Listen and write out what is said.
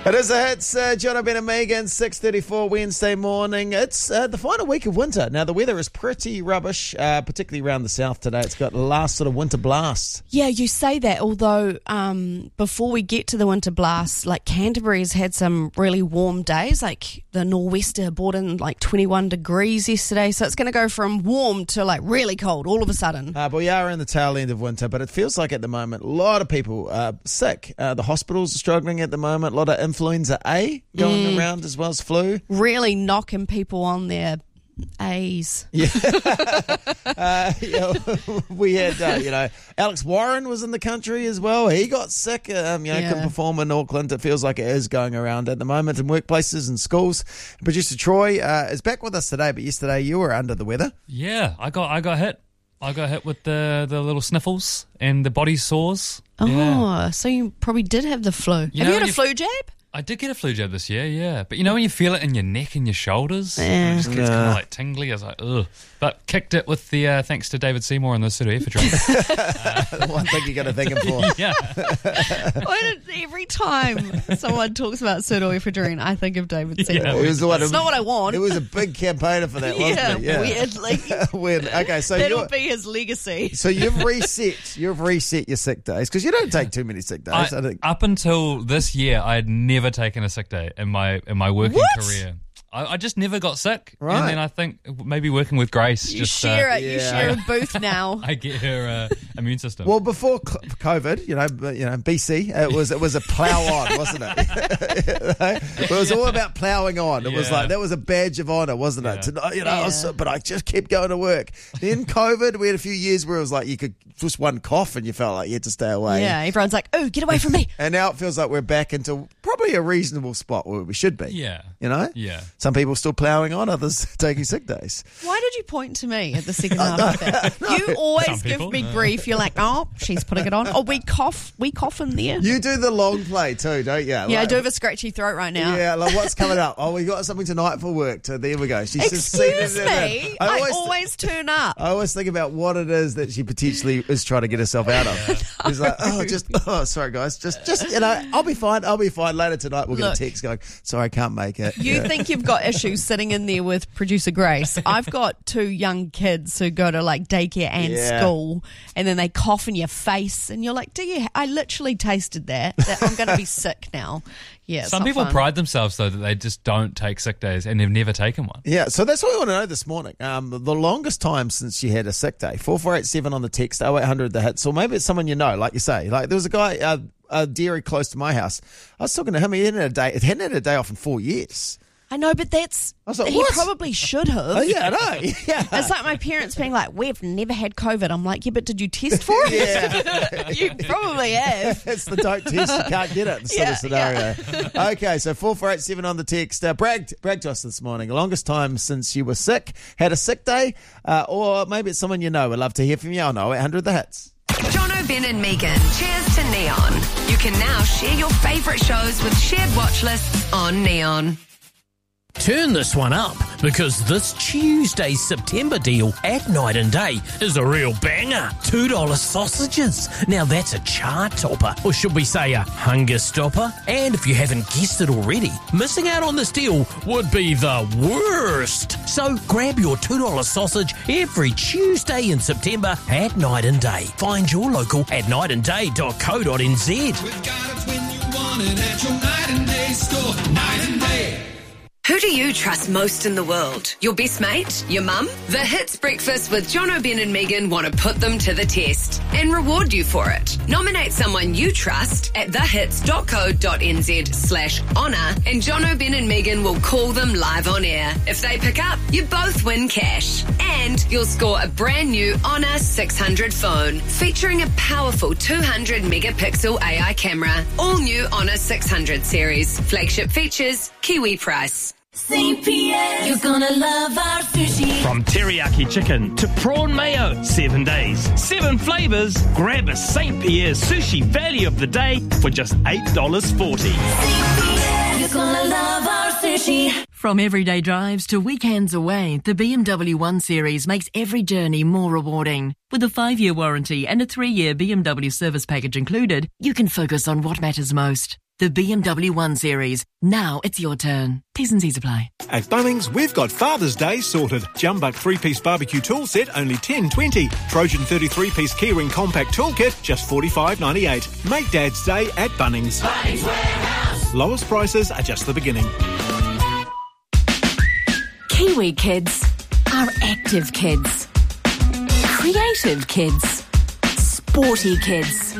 It is a hits, John Ben and Megan, 6:34 Wednesday morning. It's the final week of winter. Now, the weather is pretty rubbish, particularly around the south today. It's got the last sort of winter blast. Yeah, you say that, although before we get to the winter blast, like Canterbury's had some really warm days, like the nor'wester brought in like 21 degrees yesterday, so it's going to go from warm to like really cold all of a sudden. But we are in the tail end of winter, but it feels like at the moment a lot of people are sick. The hospitals are struggling at the moment, a lot of influenza A going around as well as flu. Really knocking people on their A's. Yeah. We had, Alex Warren was in the country as well. He got sick, couldn't perform in Auckland. It feels like it is going around at the moment in workplaces and schools. Producer Troy is back with us today, but yesterday you were under the weather. Yeah, I got hit. I got hit with the little sniffles and the body sores. Oh, yeah. So you probably did have the flu. Have you had a flu jab? I did get a flu jab this year, yeah. But when you feel it in your neck and your shoulders, Yeah. it just gets kind of like tingly. I was like, ugh. But kicked it with the thanks to David Seymour and the pseudoephedrine. The one thing you got to thank him for. Yeah. Every time someone talks about pseudoephedrine, I think of David Seymour. Yeah, it's not what I want. It was a big campaigner for that, wasn't it? Yeah, weirdly. Weird. Okay, so that'll be his legacy. So you've reset your sick days because you don't take too many sick days. I think. Up until this year, I had never taken a sick day in my working career. I just never got sick. Right. And then I think maybe working with Grace. You share a booth now. I get her immune system. Well, before COVID, BC, it was a plough on, wasn't it? It was all about ploughing on. It was like that was a badge of honour, wasn't it? But I just kept going to work. Then COVID, we had a few years where it was like you could just one cough and you felt like you had to stay away. Yeah, everyone's like, "Oh, get away from me!" And now it feels like we're back into probably a reasonable spot where we should be. Yeah, Yeah. Some people still ploughing on, others taking sick days. Why did you point to me at the second half of that? You always give me grief. You're like, oh, she's putting it on. Oh, we cough in there. You do the long play too, don't you? Yeah, I do have a scratchy throat right now. Yeah, like what's coming up? Oh, we got something tonight for work. So there we go. She's Excuse me, I always turn up. I always think about what it is that she potentially is trying to get herself out of. She's like, sorry guys, just I'll be fine. Later tonight we'll get a text going, sorry, I can't make it. You think you've got issues sitting in there with producer Grace. I've got two young kids who go to like daycare and school, and then they cough in your face and you're like, I literally tasted that I'm going to be sick now. Yeah, some people pride themselves though that they just don't take sick days and they've never taken one. Yeah, so that's what we want to know this morning. The longest time since she had a sick day. 4487 on the text, 0800 the hits, or maybe it's someone you know, like you say. Like there was a guy, a dairy close to my house. I was talking to him. He hadn't had a day off in 4 years. I know, but he probably should have. Oh, yeah, I know. Yeah. It's like my parents being like, we've never had COVID. I'm like, yeah, but did you test for it? Yeah. You probably have. It's the don't test, you can't get it sort of scenario. Yeah. Okay, so 4487 on the text. Bragged to us this morning. The longest time since you were sick, had a sick day, or maybe it's someone you know. We'd love to hear from you. 0800 the hits. Jono, Ben and Megan, cheers to Neon. You can now share your favourite shows with shared watch lists on Neon. Turn this one up, because this Tuesday's September deal at Night and Day is a real banger. $2 sausages. Now that's a chart topper, or should we say a hunger stopper? And if you haven't guessed it already, missing out on this deal would be the worst. So grab your $2 sausage every Tuesday in September at Night and Day. Find your local at nightandday.co.nz. We've got it when you want it at your Night and Day store. Night and Day. Who do you trust most in the world? Your best mate? Your mum? The Hits Breakfast with Jono, Ben and Megan want to put them to the test and reward you for it. Nominate someone you trust at thehits.co.nz/honour and Jono, Ben and Megan will call them live on air. If they pick up, you both win cash. And you'll score a brand new Honour 600 phone featuring a powerful 200 megapixel AI camera. All new Honour 600 series. Flagship features, Kiwi price. St. Pierre, you're gonna love our sushi. From teriyaki chicken to prawn mayo, 7 days, 7 flavours. Grab a St. Pierre's sushi value of the day for just $8.40. St. Pierre, you're gonna love our sushi. From everyday drives to weekends away, the BMW 1 Series makes every journey more rewarding. With a 5-year warranty and a 3-year BMW service package included, you can focus on what matters most. The BMW 1 Series. Now it's your turn. T's and C's apply. At Bunnings, we've got Father's Day sorted. Jumbuck 3-piece barbecue tool set, only $10.20. Trojan 33-piece keyring compact toolkit, just $45.98. Make Dad's Day at Bunnings. Bunnings Warehouse. Lowest prices are just the beginning. Kiwi kids are active kids. Creative kids. Sporty kids.